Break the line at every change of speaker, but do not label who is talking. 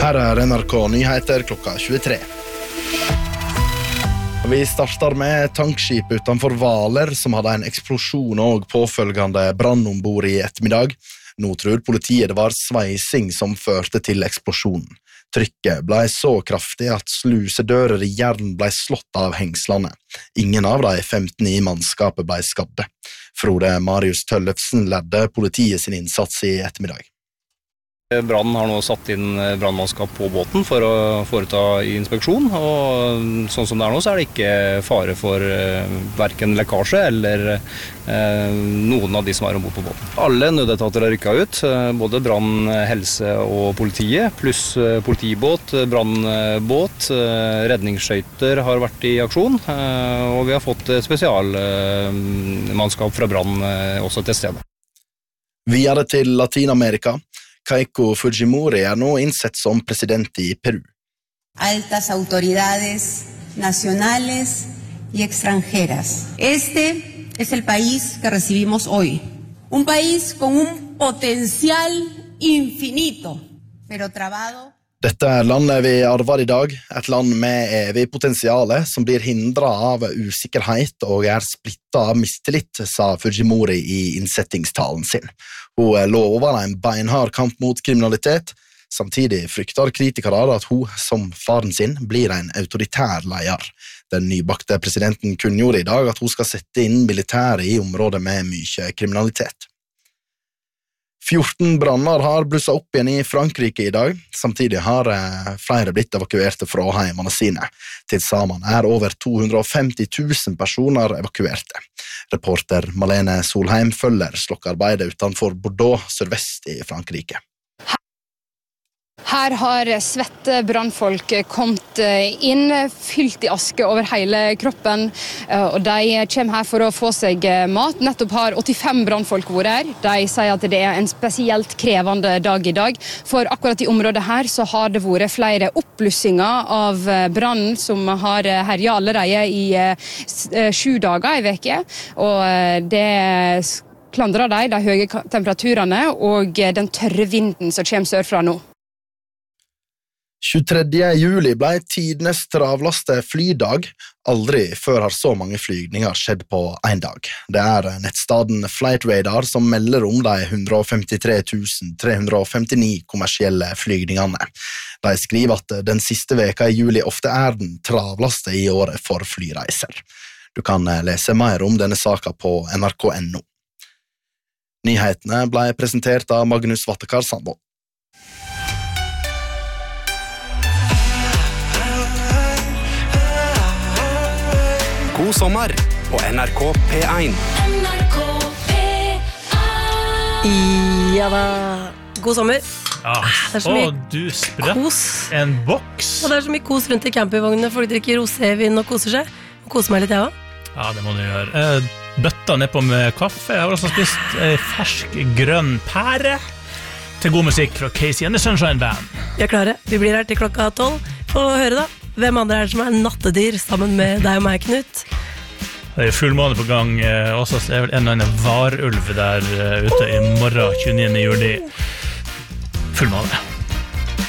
Her NRK Nyheter klokka 23. Vi starter med tankskip utenfor Hvaler, som hadde en eksplosjon og påfølgende brann ombord i ettermiddag. Nå tror politiet det var sveising som førte til eksplosjonen. Trykket ble så kraftig at slusedører i jern ble slått av hengslene. Ingen av de 15 i mannskapet ble skadde. Frode Marius Tøllefsen ledde politiet sin innsats i ettermiddag.
Brannen har nå satt inn brannmannskap på båten for å foreta inspeksjon, og sånn som det nå så det ikke fare for hverken lekkasje eller noen av de som ombord på båten. Alle nødetater har rykket ut, både brann, helse og politiet, pluss politibåt, brannbåt, redningsskøyter har vært i aksjon, og vi har fått spesialmannskap fra brann også til stedet.
Videre til Latinamerika. Keiko Fujimori nå innsett som president i Peru.
Altas autoridades nacionales y extranjeras. Este es el país que recibimos hoy. Un país con un potencial infinito, pero trabado.
Dette landet vi arver i dag, et land med evig potensiale som blir hindret av usikkerhet og splittet av mistillit, sa Fujimori i innsettingstalen sin. Hun lover en beinhard kamp mot kriminalitet, samtidig frykter kritikere at hun, som faren sin, blir en autoritær leder. Den nybakte presidenten kunngjorde i dag at hun skal sette inn militæret i områder med mye kriminalitet. 14 branner har blusset opp igjen i Frankrike i dag, samtidig har flere blitt evakuerte fra heimene sine. Til sammen over 250 000 personer evakuerte. Reporter Malene Solheim følger slokkearbeidet utenfor Bordeaux, sørvest i Frankrike.
Her har svette brannfolk kommet inn, fylt i aske over hele kroppen, og de kommer her for å få seg mat. Nettopp har 85 brannfolk vært her. De sier at det en spesielt krevende dag i dag, for akkurat i området her så har det vært flere oppblussinger av brannen som har herjet allerede i 7 dager i veke, og det klandrer de høye temperaturene og den tørre vinden som kommer sørfra nå.
23. juli ble tidenes travleste flydag. Aldri før har så mange flygninger skjedd på en dag. Det nettstaden Flightradar som melder om de 153 359 kommersielle flygningene. De skriver at den siste veka i juli ofte den travleste i året for flyreiser. Du kan lese mer om denne saken på nrk.no. Nyhetene ble presentert av Magnus Vattekar Sandvold.
God sommer på NRK P1.
NRK P1.
Ja da. God sommer.
Ja.
Det så mye
du sprøtt.
kos.
En boks.
Og det så mye kos rundt i campingvognene. Folk drikker rosévin og koser seg. Koser meg litt, jeg også.
Ja, det må du gjøre. Bøtta nedpå med kaffe. Jeg har også spist fersk grønn pære. Til god musikk fra Casey and the Sunshine Band.
Vi klare. Vi blir her til klokka 12. Og høre da. Hvem andre det som nattedyr sammen med deg og meg, Knut?
Det fullmåne på gang. Også vel en eller annen varulv der ute i morgen, 29. juli. Fullmåne.